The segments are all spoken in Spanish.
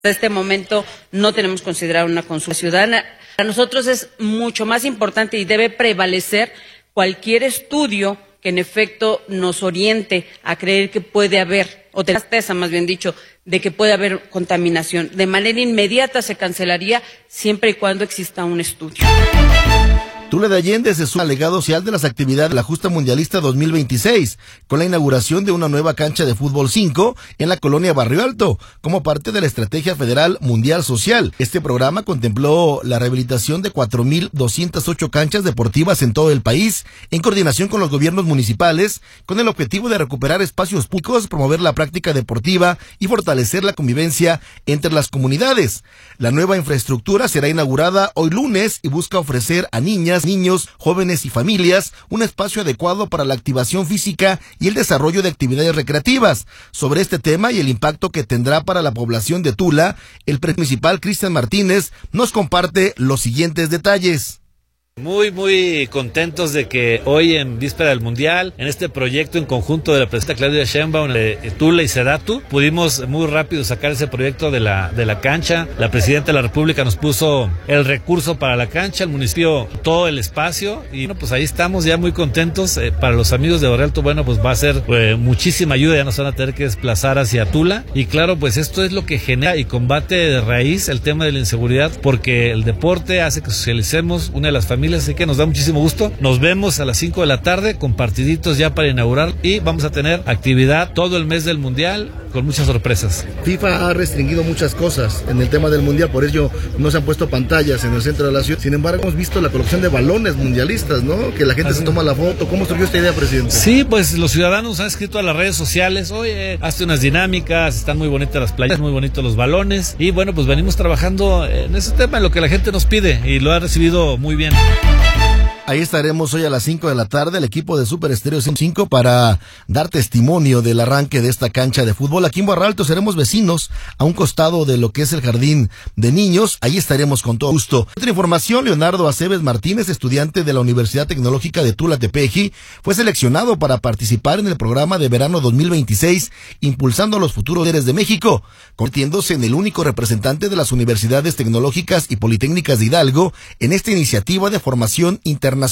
Hasta este momento no tenemos considerado una consulta ciudadana. Para nosotros es mucho más importante y debe prevalecer cualquier estudio que en efecto nos oriente a creer que puede haber, o tener certeza más bien dicho, de que puede haber contaminación. De manera inmediata se cancelaría siempre y cuando exista un estudio. Tula de Allende se suma al legado social de las actividades de la Justa Mundialista 2026, con la inauguración de una nueva cancha de fútbol 5 en la colonia Barrio Alto, como parte de la Estrategia Federal Mundial Social. Este programa contempló la rehabilitación de 4.208 canchas deportivas en todo el país, en coordinación con los gobiernos municipales, con el objetivo de recuperar espacios públicos, promover la práctica deportiva y fortalecer la convivencia entre las comunidades. La nueva infraestructura será inaugurada hoy lunes y busca ofrecer a niños, jóvenes y familias un espacio adecuado para la activación física y el desarrollo de actividades recreativas. Sobre este tema y el impacto que tendrá para la población de Tula, el presidente municipal Cristian Martínez nos comparte los siguientes detalles. Muy contentos de que hoy, en víspera del Mundial, en este proyecto en conjunto de la presidenta Claudia Sheinbaum, de Tula y Sedatu, pudimos muy rápido sacar ese proyecto de la cancha. La presidenta de la República nos puso el recurso para la cancha, el municipio todo el espacio, y bueno, pues ahí estamos ya muy contentos. Para los amigos de Barrio Alto, bueno, pues va a ser muchísima ayuda, ya nos van a tener que desplazar hacia Tula, y claro, pues esto es lo que genera y combate de raíz el tema de la inseguridad, porque el deporte hace que socialicemos, une a las familias, así que nos da muchísimo gusto. Nos vemos a las 5 de la tarde con partiditos ya para inaugurar, y vamos a tener actividad todo el mes del Mundial con muchas sorpresas. FIFA ha restringido muchas cosas en el tema del Mundial, por ello no se han puesto pantallas en el centro de la ciudad. Sin embargo, hemos visto la colección de balones mundialistas, ¿no? Que la gente se toma la foto. ¿Cómo surgió esta idea, presidente? Sí, pues los ciudadanos han escrito a las redes sociales: oye, hazte unas dinámicas, están muy bonitas las playas, muy bonitos los balones, y bueno, pues venimos trabajando en ese tema, en lo que la gente nos pide, y lo ha recibido muy bien. Ahí estaremos hoy a las 5 de la tarde, el equipo de Super Estéreo 5, para dar testimonio del arranque de esta cancha de fútbol. Aquí en Barrio Alto seremos vecinos, a un costado de lo que es el jardín de niños. Ahí estaremos con todo gusto. Otra información: Leonardo Aceves Martínez, estudiante de la Universidad Tecnológica de Tula Tepeji, fue seleccionado para participar en el programa de verano 2026, impulsando a los futuros líderes de México, convirtiéndose en el único representante de las universidades tecnológicas y politécnicas de Hidalgo en esta iniciativa de formación internacional.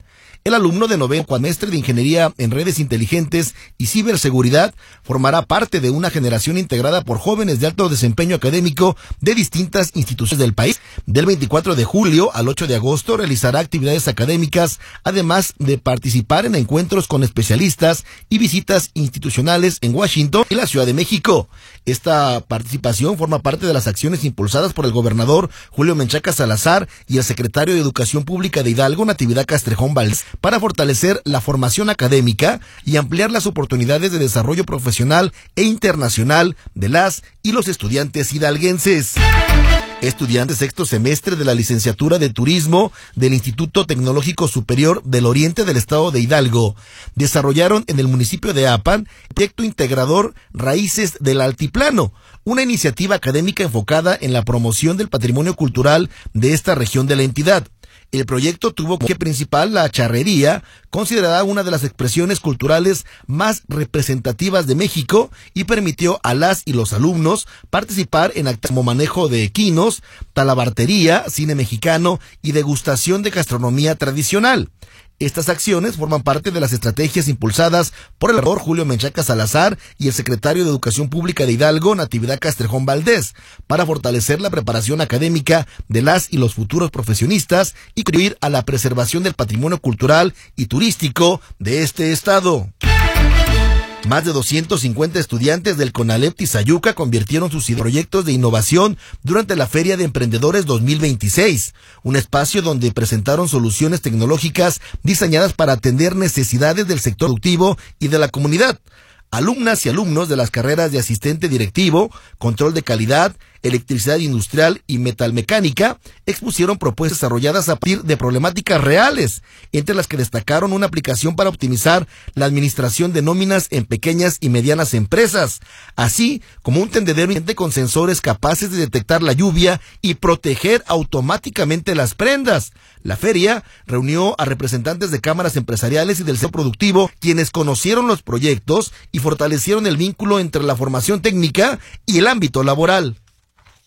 El alumno de noveno cuatrimestre de Ingeniería en Redes Inteligentes y Ciberseguridad formará parte de una generación integrada por jóvenes de alto desempeño académico de distintas instituciones del país. Del 24 de julio al 8 de agosto realizará actividades académicas, además de participar en encuentros con especialistas y visitas institucionales en Washington y la Ciudad de México. Esta participación forma parte de las acciones impulsadas por el gobernador Julio Menchaca Salazar y el secretario de Educación Pública de Hidalgo, Natividad Castrejón Valdés, para fortalecer la formación académica y ampliar las oportunidades de desarrollo profesional e internacional de las y los estudiantes hidalguenses. Estudiantes sexto semestre de la licenciatura de Turismo del Instituto Tecnológico Superior del Oriente del Estado de Hidalgo desarrollaron en el municipio de Apan el proyecto integrador Raíces del Altiplano, una iniciativa académica enfocada en la promoción del patrimonio cultural de esta región de la entidad. El proyecto tuvo como eje principal la charrería, considerada una de las expresiones culturales más representativas de México, y permitió a las y los alumnos participar en actividades como manejo de equinos, talabartería, cine mexicano y degustación de gastronomía tradicional. Estas acciones forman parte de las estrategias impulsadas por el gobernador Julio Menchaca Salazar y el secretario de Educación Pública de Hidalgo, Natividad Castrejón Valdés, para fortalecer la preparación académica de las y los futuros profesionistas y contribuir a la preservación del patrimonio cultural y turístico de este estado. Más de 250 estudiantes del CONALEP Tizayuca convirtieron sus proyectos de innovación durante la Feria de Emprendedores 2026, un espacio donde presentaron soluciones tecnológicas diseñadas para atender necesidades del sector productivo y de la comunidad. Alumnas y alumnos de las carreras de asistente directivo, control de calidad, electricidad industrial y metalmecánica expusieron propuestas desarrolladas a partir de problemáticas reales, entre las que destacaron una aplicación para optimizar la administración de nóminas en pequeñas y medianas empresas, así como un tendedero inteligente con sensores capaces de detectar la lluvia y proteger automáticamente las prendas. La feria reunió a representantes de cámaras empresariales y del sector productivo, quienes conocieron los proyectos y fortalecieron el vínculo entre la formación técnica y el ámbito laboral.